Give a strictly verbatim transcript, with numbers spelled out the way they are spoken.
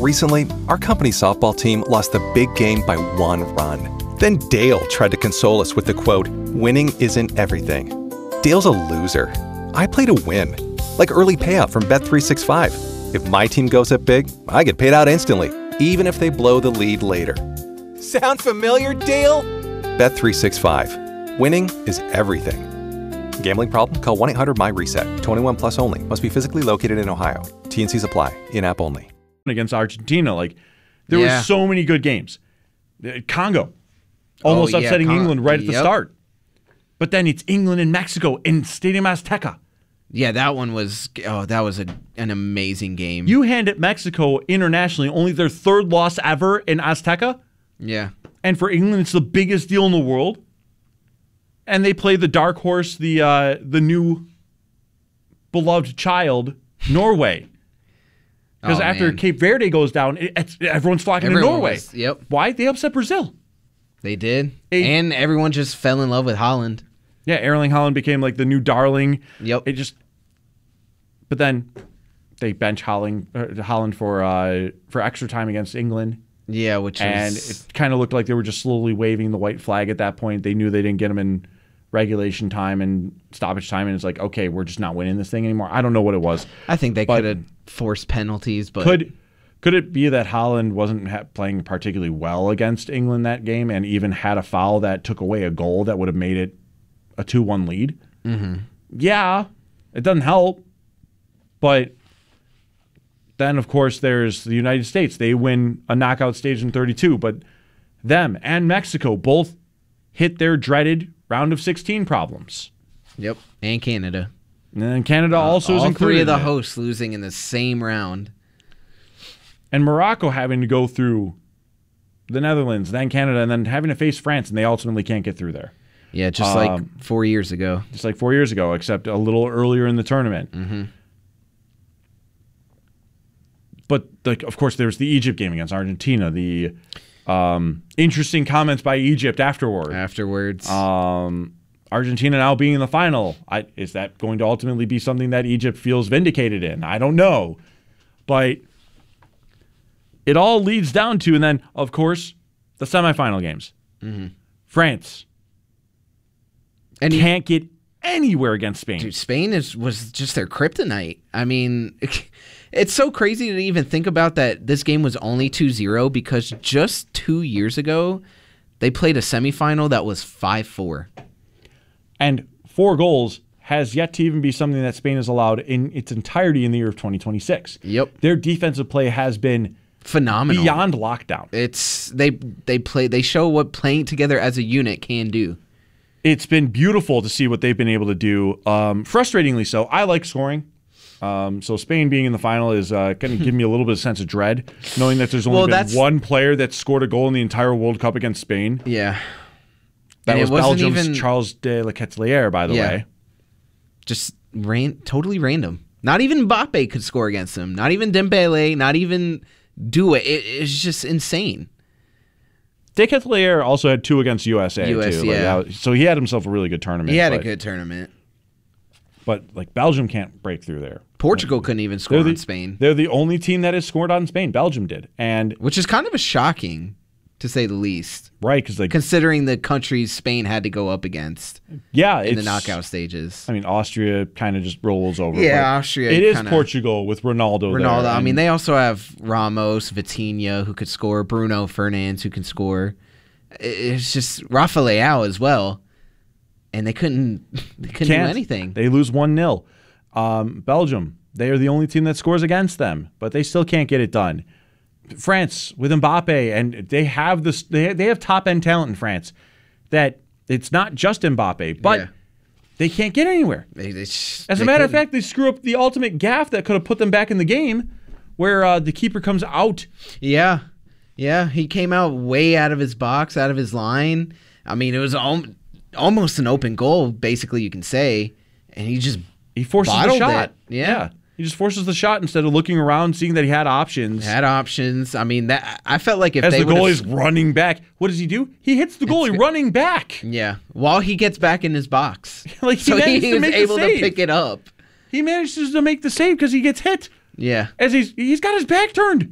Recently, our company's softball team lost the big game by one run. Then Dale tried to console us with the quote, "Winning isn't everything." Dale's a loser. I play to win. Like early payout from Bet three sixty-five. If my team goes up big, I get paid out instantly, even if they blow the lead later. Sound familiar, Dale? Bet three sixty-five. Winning is everything. Gambling problem? Call one eight hundred my reset. twenty-one plus only. Must be physically located in Ohio. T and Cs apply. In-app only. Against Argentina, like there Yeah. were so many good games. Uh, Congo, almost Oh, yeah, upsetting Con- England right at the yep. start. But then it's England and Mexico in Stadium Azteca. Yeah, that one was oh, that was a, an amazing game. You hand it Mexico internationally, only their third loss ever in Azteca. yeah. And for England, it's the biggest deal in the world. And they play the dark horse, the uh, the new beloved child, Norway. Because Oh, after man. Cape Verde goes down, it, it's, everyone's flocking Everyone to Norway. was- yep. Why? They upset Brazil. They did. Hey. And everyone just fell in love with Holland. Yeah, Erling Haaland became like the new darling. Yep. It just, but then they bench Haaland, uh, Haaland for uh, for extra time against England, Yeah, which and was it kind of looked like they were just slowly waving the white flag at that point. They knew they didn't get him in regulation time and stoppage time, and it's like, okay, we're just not winning this thing anymore. I don't know what it was. I think they but- could have forced penalties, but Could could it be that Haaland wasn't ha- playing particularly well against England that game, and even had a foul that took away a goal that would have made it a two one lead? Mm-hmm. Yeah, it doesn't help. But then, of course, there's the United States. They win a knockout stage in thirty-two, but them and Mexico both hit their dreaded round of sixteen problems. Yep, and Canada. And then Canada also is All included three of the in it. hosts losing in the same round. And Morocco having to go through the Netherlands, then Canada, and then having to face France, and they ultimately can't get through there. Yeah, just Um, like four years ago. Just like four years ago, except a little earlier in the tournament. Mm-hmm. But, like, of course, there was the Egypt game against Argentina. The um, interesting comments by Egypt afterward. Afterwards, Um, Argentina now being in the final. I, is that going to ultimately be something that Egypt feels vindicated in? I don't know. But it all leads down to, and then, of course, the semifinal games. Mm-hmm. France and you- can't get anywhere against Spain. Dude, Spain is was just their kryptonite. I mean, it's so crazy to even think about that this game was only two zero because just two years ago, they played a semifinal that was five four. And four goals has yet to even be something that Spain has allowed in its entirety in the year of twenty twenty-six. Yep. Their defensive play has been Phenomenal. beyond lockdown. It's they they play they show what playing together as a unit can do. It's been beautiful to see what they've been able to do. Um, frustratingly so. I like scoring. Um, so Spain being in the final is uh, going to give me a little bit of sense of dread, knowing that there's only Well, been that's- one player that scored a goal in the entire World Cup against Spain. Yeah. That And it was wasn't Belgium's even- Charles de la Ketelier, by the Yeah. way. Just ran totally random. Not even Mbappe could score against him. Not even Dembele. Not even do it. it it's just insane. De Ketelier also had two against U S A, U S, too. Like, yeah. that was- so he had himself a really good tournament. He had a but- good tournament. But like Belgium can't break through there. Portugal couldn't even score They're the, on Spain, They're the only team that has scored on Spain. Belgium did, and which is kind of a shocking, to say the least, right because like considering the countries Spain had to go up against yeah, in it's the knockout stages. I mean, Austria kind of just rolls over. Yeah, but Austria It is kinda- Portugal with Ronaldo. Ronaldo. there, I and mean, they also have Ramos, Vitinha, who could score. Bruno Fernandes, who can score. I- It's just Rafael as well, and they couldn't. They couldn't can't. do anything. They lose one nil. Um, Belgium, they are the only team that scores against them, but they still can't get it done. France with Mbappe, and they have this. They they have top end talent in France. That it's not just Mbappe, but Yeah. they can't get anywhere. They- they sh- As a they matter of couldn't. fact, they screw up the ultimate gaff that could have put them back in the game, where uh, the keeper comes out. Yeah, yeah, he came out way out of his box, out of his line. I mean, it was al- almost an open goal, basically, you can say, and he just He forces the Bottled shot. it. Yeah. He just forces the shot instead of looking around, seeing that he had options. had options. I mean, that I felt like if As they the would've- goalie's running back, what does he do? He hits the goalie running back. yeah, while he gets back in his box, Like, he so managed he to was make the able to save. pick it up. He manages to make the save because he gets hit Yeah. as he's he's got his back turned.